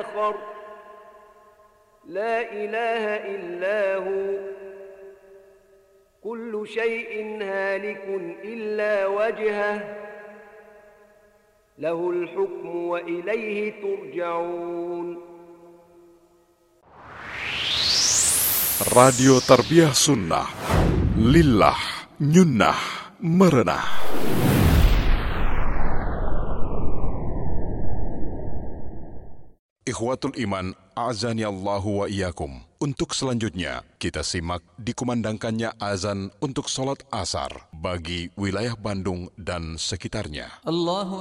آخر لا إله إلا هو كل شيء هالك إلا وجهه له الحكم وإليه ترجعون. Radio Tarbiyah Sunnah Lillah Nyunnah Merenah. Ikhwatul Iman, azani Allahu wa iyyakum. Untuk selanjutnya, kita simak dikumandangkannya azan untuk sholat asar bagi wilayah Bandung dan sekitarnya. Allahu